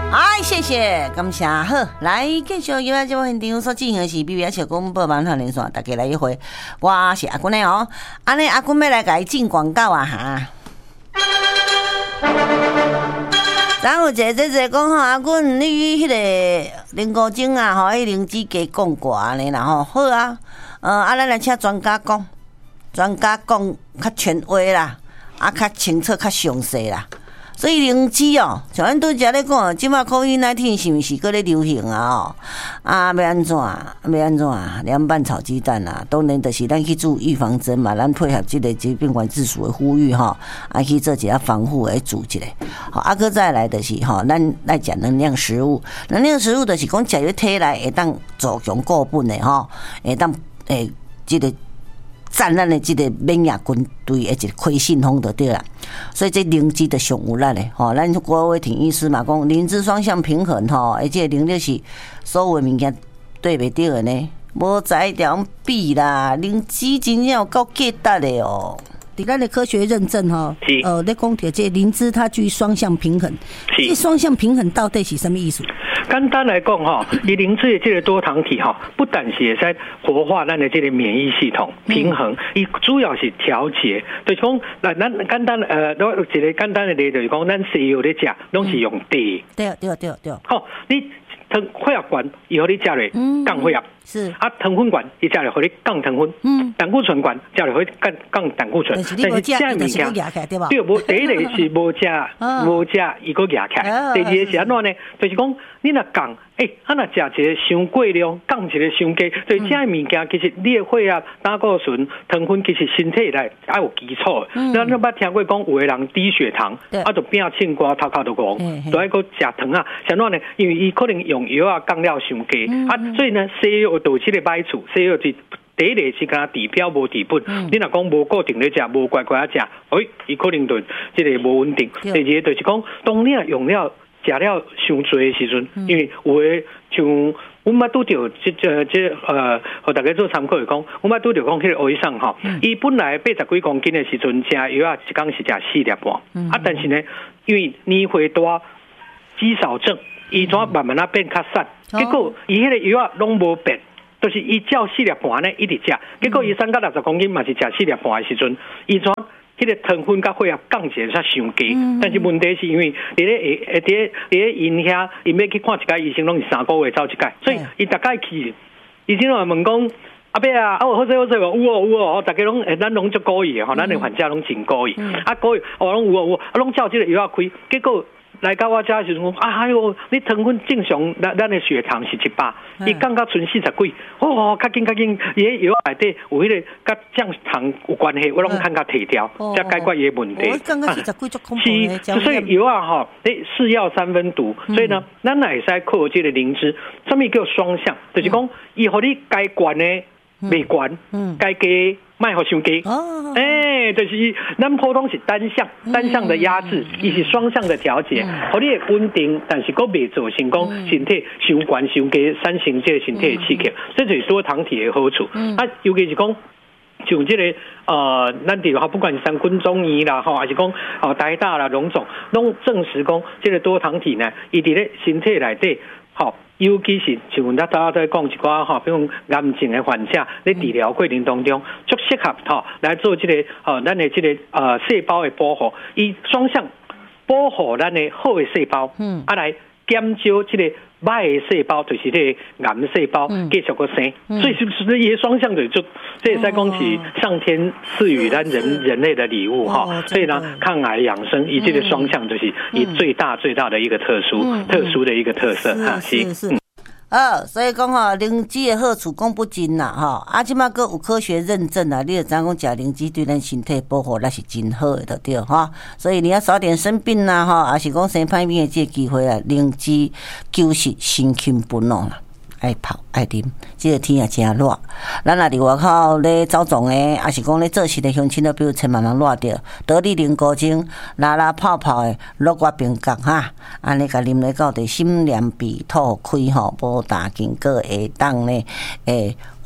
哎，谢谢，感谢。好，来继续今仔节目现场所进行的是 BBS 小公报网络连线，大家来一回。我是阿君的哦，安尼阿君要来甲伊进广告啊哈。然后有一个讲吼，阿君你迄个林国精啊，吼，迄灵芝加讲过安尼啦吼，好啊，咱来请专家讲，专家讲较权威啦，较清楚、较详细啦。所以灵芝哦，像咱拄则咧讲，即马 COVID-19 是毋是搁咧流行啊？要安怎？凉拌炒鸡蛋啊，当然就是咱去做预防针嘛，咱配合即个疾病管制署的呼吁吼，去做一下防护来做一个。好，搁再来就是咱来食能量食物，能量食物就是讲食入体内会当助强固本的会当即个。占咱的这个免疫军队的一个亏信封就对啦，所以这灵芝的上有力的咱郭伟庭医师嘛讲，灵芝双向平衡而且灵就是所有物件对袂对的呢，无在点比啦，灵芝真正有够价值的哦。伫咱的科学认证咧讲到这灵芝它具双向平衡，这双向平衡到底是什么意思？ 简单来讲以灵芝的这个多糖体不但是会使活化咱的这个免疫系统平衡，伊主要是调节。就是讲，咱简单我一个简单的例就是讲，咱西药咧食拢是用茶。 对。 你糖血压管以后你食落降血压， 是糖分管伊食落互你降糖分，胆固醇管食落互你降胆固醇。 但是你无食，伊就是会压起来，对吧？ 对，第一个是无食，伊个压起来。第二个是安怎呢？就是讲你若降，若食一个伤过量，降一个伤低，所以这物件其实你的血压、胆固醇、糖分其实身体内要有基础。咱捌听过讲，有的人低血糖，就变凊瓜头壳都戆，都爱个食糖啊。怎呢？因为伊可能用药啊降了伤低所以呢，西药导致的歹处，西药是。第一个是讲治标无治本，你若讲无固定咧食，无乖乖啊食，伊可能就即个无稳定。第二个就是讲，当你用了食了伤多的时阵，因为有诶像阮捌拄着互大家做参考是讲，阮捌拄着讲迄个医生伊本来80几公斤的时阵食药一工是食4粒半，但是呢，因为年岁大，肌少症，伊怎慢慢变较瘦，结果伊迄个药拢无变。就是伊照4粒半呢一直食，结果伊3到60公斤嘛是食4粒半的时阵，伊怎迄个糖分甲血压降一下伤低，但是问题是因为伫咧因遐，因要去看一届医生，拢是3个月走一届，所以伊大概去，医生拢问讲阿伯啊，好势有哦，大家拢咱拢足故意的咱的患者拢真故意，故意拢有拢照即个药开，结果。来到我家的时候，你糖分正常，咱的血糖是100，伊降到剩40几，较紧，伊个药内底有迄个甲降糖有关系，我拢看甲提掉，才解决伊个问题。 降到40几足恐怖的， 所以药是药3分毒，所以呢，咱也使靠这个灵芝，什么叫双向？就是讲，伊互你该管的未管，该低。卖好伤低就是咱普通是单向的压制，伊是双向的调节，互你会稳定，但是佫未造成讲身体伤悬伤低，产生这个身体的刺激，这就是多糖体的好处。尤其是讲像这个咱伫不管是三军中医啦还是讲台大啦、荣总，拢证实讲这个多糖体呢，伊伫咧身体内底尤其是像大家在讲一寡比如癌症的患者，咧治疗过程当中，足适合来做这个咱的这个细胞的保护，伊双向保护咱的好的细胞，来减少这个歹的细胞，就是这个癌细胞继续个生，所以是不是伊双向的就这也在讲是上天赐予咱人类的礼物所以呢，抗癌养生，以这个双向就是以最大的一个特殊的一个特色是。所以讲灵芝的好处讲不尽啦即马佫有科学认证啦，你就知影讲食灵芝对咱身体保护那是真好的，对所以你要少点生病啦还是讲生歹病的这个机会啊，灵芝就是心情不弄啦。爱泡爱啉，这个天也真热。咱若伫外口咧走总诶，还是讲咧做事的乡亲都比如千万人热着，得力灵高精，拉泡泡诶，落我冰角安尼甲啉咧到底心凉鼻透开无大筋个会当咧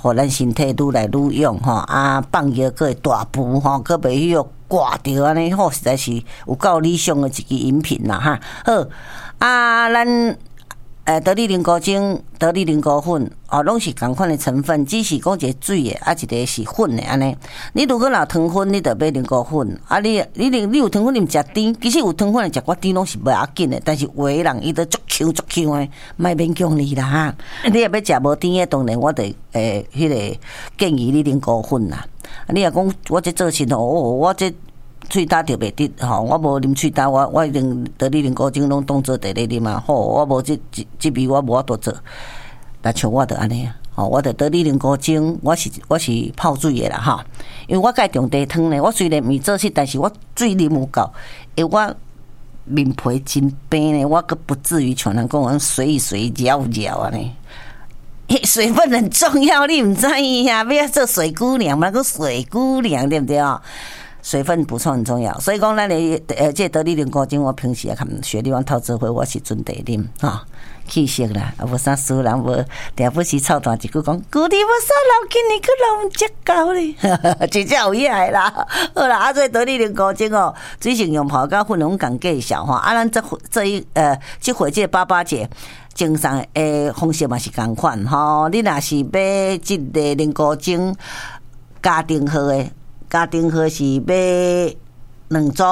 互咱身体愈来愈勇吼，放药佫会大步吼，佫袂许挂着安尼吼，实在是有够理想的一支饮品啦哈。好咱。得利林高精、得利林高粉拢是同款的成分，只是讲一个水的，一个是粉的安尼。你如果若糖分，你就买林高粉。你有糖分，你毋食甜，其实有糖分的食寡甜拢是袂要紧的。但是有的人伊都足Q的，莫勉强你啦哈。你若要食无甜的，当然我得迄个建议你林高粉啦。你若讲我这做事我这。喙焦着袂得吼，我无啉喙焦，我一定得利林高精拢当做第咧啉嘛。好，我无这味我无法度做，那像我着安尼啊。吼，我着得利林高精，我是泡水的啦哈。因为我介重茶汤呢，我虽然毋做事，但是我水啉有够，因为我面皮真白呢，我佫不至于像人讲水绕安尼。水分很重要，你毋知影啊？要做水姑娘嘛，个水姑娘对不对啊？水分补充很重要，所以讲咱的这得利林高精，我平时也看雪莉王透智慧，我是准茶啉哈，气色啦，无啥输人无，定不时臭大一句讲，古里无啥老今年个老唔食够咧，真正有影啦。好啦，这得利林高精哦，水性用泡甲粉拢共介绍哈，咱这回这88节。精上方式嘛是同款吼，你若是买这个林高精家庭号的。家庭号是买2组，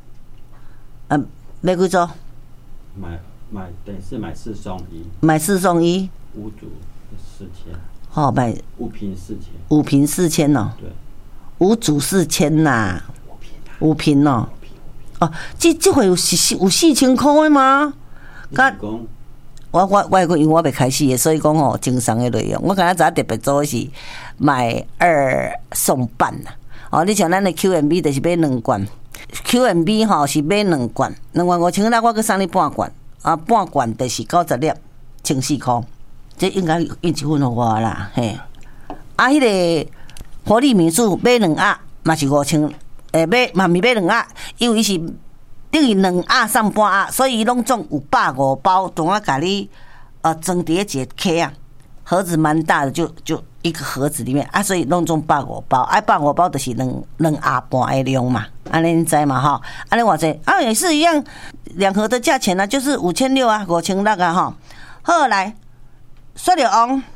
买几组？ 等于是买4送1。 买4送1。 5组4000。 好，买 5瓶4000。 5瓶4000哦。 对。 5组4000呐。5瓶哦。哦，这回有4000块的吗？我因为我未开始的，所以讲哦，精商的内容，我刚才早特别做是买2送半呐。哦，你像咱的 QMB 就是买2罐 ，QMB 吼是买2罐，2罐5000啦，我去送你半罐，半罐就是90粒，14块，这应该运气分互我啦，嘿。迄个活力民宿买2盒嘛是5000，买嘛咪买2盒，因为伊是等于2盒送半盒，所以伊拢总有150包，总要甲你装伫一个克啊，盒子蛮大的，就。一个盒子里面所以弄中150包，150包就是2盒半的量嘛，安尼你知嘛哈？安尼偌济也是一样，2盒的价钱呢，就是5600啊，5600啊哈。好来，雪莉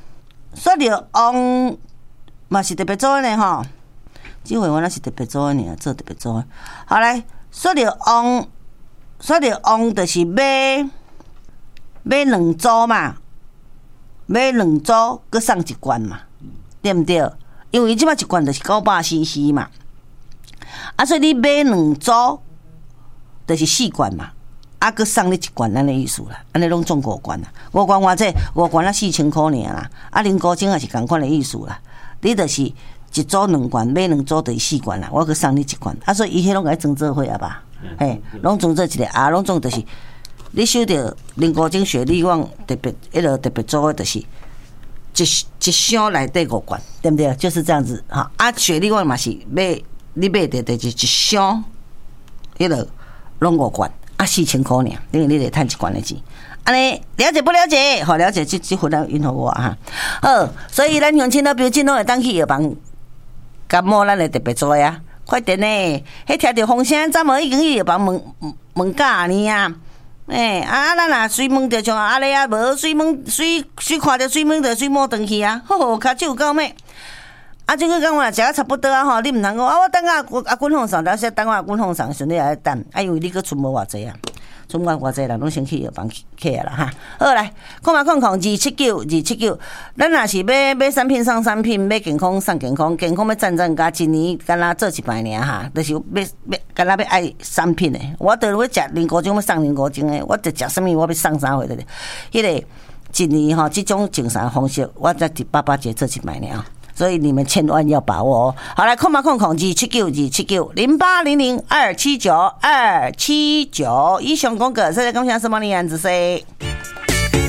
王嘛是特别做的哈，这回我那是特别做的呢，做特别做的。好来，雪莉王就是买2组嘛，买2组，佮送1罐嘛。对不对？因为即摆1罐就是900cc 嘛，所以你买2组就是4罐嘛，佮送你1罐，安尼意思啦，安尼拢总5罐啦，5罐偌济，5罐4000块尔啦，林高精也是同款的意思啦，你就是1组2罐，买2组就是4罐啦，我佮送你1罐，所以伊迄拢甲装做伙啊吧，嘿，拢装做一个拢总就是你收到林高精雪莉网特别特别做的就是。一箱内底5罐，对不对？就是这样子哈。雪莉我嘛是你买的就是一箱，拢5罐，4000块尔，等于你得赚1罐的钱。安尼了解不了解？好了解，这回来允许我哈。好，所以咱乡亲老表亲拢会当去药房感冒，咱会特别做呀。快点呢！迄听到风声，昨无已经去药房问价呢啊！咱若水问着像阿丽啊，无水看着水问着水摸转去啊，吼，骹手有够咩？这个讲我食啊差不多啊吼，你毋通讲我等滚风扇，但是等滚风扇顺利来等，因为你佫存无偌济啊，存无偌济人拢先去药房去啦哈。好来，279，咱若是买产品送产品，买健康送健康，健康要赞加一年，敢若做一摆尔哈，就是要敢若要爱产品的，我著要食林高精，要送林高精的，我著食什么，我要送啥货的，迄个一年吼，这种精神方式，我在第88节做一摆尔。所以你们千万要把握哦！好来，279，0800279279，以上广告，谢谢感谢什么你安子 C。